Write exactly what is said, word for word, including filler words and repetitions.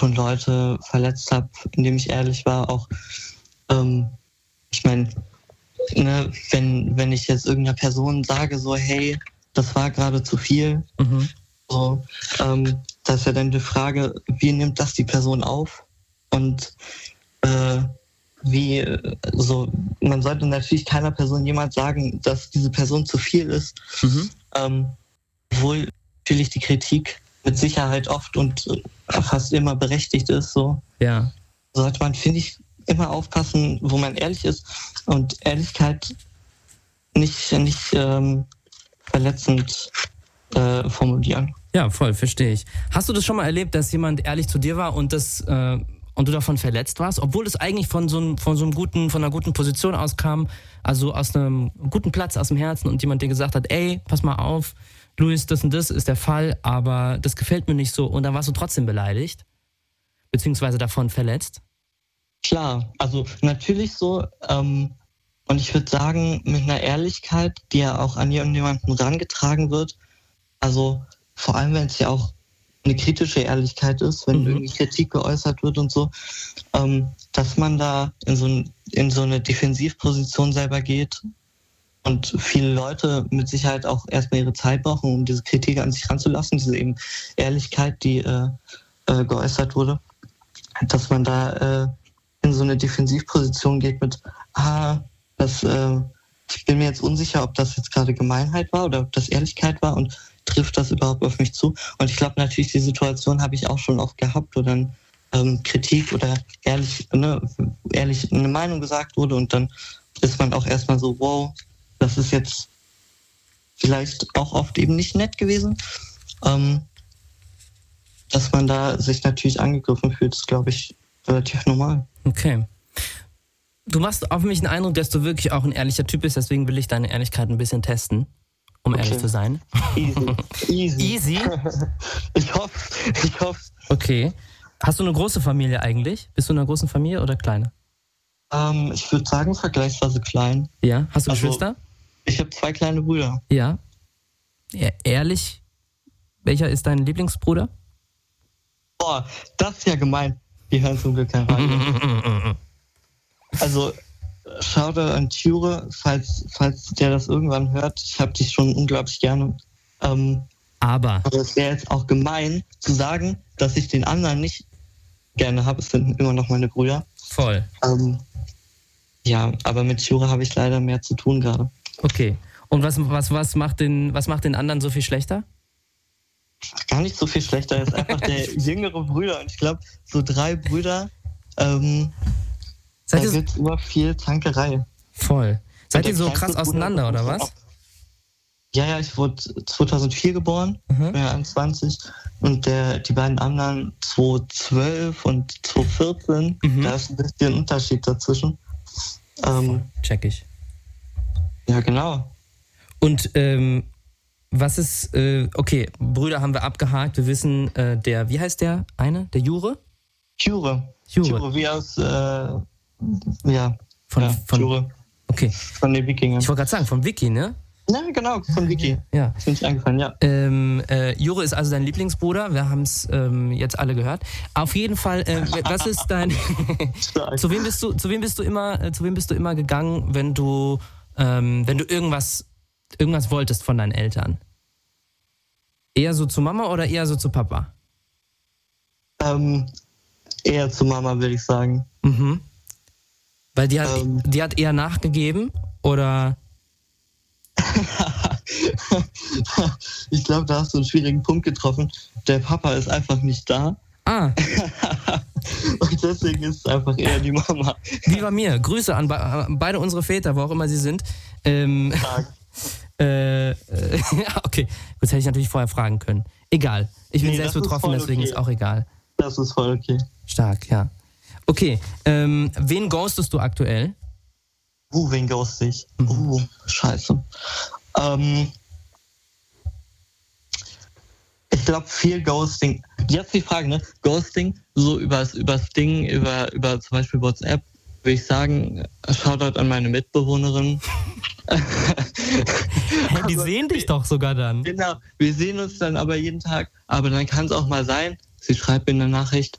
schon Leute verletzt habe, indem ich ehrlich war. Auch, ähm, ich meine, ne, wenn, wenn ich jetzt irgendeiner Person sage, so, hey, das war gerade zu viel, mhm. so, ähm, das ist ja dann die Frage, wie nimmt das die Person auf? Und äh, wie, so, man sollte natürlich keiner Person jemand sagen, dass diese Person zu viel ist, mhm. ähm, obwohl natürlich die Kritik mit Sicherheit oft und fast immer berechtigt ist, so. Ja. Sollte man, finde ich, immer aufpassen, wo man ehrlich ist und Ehrlichkeit nicht, nicht ähm, verletzend äh, formulieren. Ja, voll, verstehe ich. Hast du das schon mal erlebt, dass jemand ehrlich zu dir war und das äh, und du davon verletzt warst, obwohl es eigentlich von so einem, von so einem guten, von einer guten Position auskam, also aus einem guten Platz, aus dem Herzen und jemand dir gesagt hat, ey, pass mal auf, Luis, das und das ist der Fall, aber das gefällt mir nicht so und dann warst du trotzdem beleidigt, beziehungsweise davon verletzt? Klar, also natürlich so, ähm, und ich würde sagen, mit einer Ehrlichkeit, die ja auch an jemanden rangetragen wird, also vor allem, wenn es ja auch eine kritische Ehrlichkeit ist, wenn mhm. irgendwie Kritik geäußert wird und so, ähm, dass man da in so, ein, in so eine Defensivposition selber geht und viele Leute mit Sicherheit auch erstmal ihre Zeit brauchen, um diese Kritik an sich ranzulassen, diese eben Ehrlichkeit, die äh, äh, geäußert wurde, dass man da äh, in so eine Defensivposition geht mit, ah, das, äh, ich bin mir jetzt unsicher, ob das jetzt gerade Gemeinheit war oder ob das Ehrlichkeit war und trifft das überhaupt auf mich zu? Und ich glaube natürlich, die Situation habe ich auch schon oft gehabt, wo dann ähm, Kritik oder ehrlich, ne, ehrlich eine Meinung gesagt wurde und dann ist man auch erstmal so, wow, das ist jetzt vielleicht auch oft eben nicht nett gewesen. Ähm, dass man da sich natürlich angegriffen fühlt, ist, glaube ich, relativ normal. Okay. Du machst auf mich den Eindruck, dass du wirklich auch ein ehrlicher Typ bist, deswegen will ich deine Ehrlichkeit ein bisschen testen, um okay. ehrlich zu sein. Easy. Easy. Easy? Ich hoffe, ich hoffe. Okay. Hast du eine große Familie eigentlich? Bist du in einer großen Familie oder kleine? Ähm, ich würde sagen, vergleichsweise klein. Ja. Hast du also, Geschwister? Ich habe zwei kleine Brüder. Ja. E- ehrlich? Welcher ist dein Lieblingsbruder? Boah, das ist ja gemein. Die hören zum Glück kein Radio. Also, schau da an Thure, falls, falls der das irgendwann hört. Ich habe dich schon unglaublich gerne. Ähm, aber. Aber es wäre jetzt auch gemein zu sagen, dass ich den anderen nicht gerne habe. Es sind immer noch meine Brüder. Voll. Ähm, ja, aber mit Thure habe ich leider mehr zu tun gerade. Okay. Und was, was, was, macht den, was macht den anderen so viel schlechter? Gar nicht so viel schlechter. Er ist einfach der jüngere Bruder. Und ich glaube, so drei Brüder, ähm, Seid da gibt es immer viel Zankerei. Voll. Seid ihr so krass auseinander, oder was? Auch, ja, ja, ich wurde zweitausendvier geboren, mhm. ja, einundzwanzig. Und der, die beiden anderen zweitausendzwölf und zweitausendvierzehn. Mhm. Da ist ein bisschen Unterschied dazwischen. Ähm, Check ich. Ja, genau. Und ähm, was ist, äh, okay, Brüder haben wir abgehakt. Wir wissen, äh, der, wie heißt der eine? Der Jure? Jure. Jure. Jure, wie aus, äh, ja. Von, ja, von Jure. Okay. Von den Wikingern. Ich wollte gerade sagen, vom Wiki, ne? Ja, genau, von Wiki. Ja. Ist mir nicht eingefallen, ja. Ähm, äh, Jure ist also dein Lieblingsbruder. Wir haben es ähm, jetzt alle gehört. Auf jeden Fall, äh, was ist dein... zu wem bist du, zu wem bist du immer, äh, zu wem bist du immer gegangen, wenn du, ähm, wenn du irgendwas, irgendwas wolltest von deinen Eltern? Eher so zu Mama oder eher so zu Papa? Ähm, eher zu Mama, würde ich sagen. Mhm. Weil die hat, ähm. die hat eher nachgegeben, oder... Ich glaube, da hast du einen schwierigen Punkt getroffen. Der Papa ist einfach nicht da. Ah. Und deswegen ist es einfach eher die Mama. Wie bei mir. Grüße an be- beide unsere Väter, wo auch immer sie sind. Ähm, äh, äh, okay, das hätte ich natürlich vorher fragen können. Egal. Ich bin nee, selbst betroffen, deswegen okay. Ist auch egal. Das ist voll okay. Stark, ja. Okay, ähm, wen ghostest du aktuell? Uh, wen ghost ich? Mhm. Uh, scheiße. Ähm, ich glaube, viel Ghosting. Jetzt die Frage, ne? Ghosting, so übers, übers Ding, über, über zum Beispiel WhatsApp, würde ich sagen, Shoutout an meine Mitbewohnerin. Hey, die sehen dich doch sogar dann. Genau, wir sehen uns dann aber jeden Tag. Aber dann kann es auch mal sein, sie schreibt mir eine Nachricht,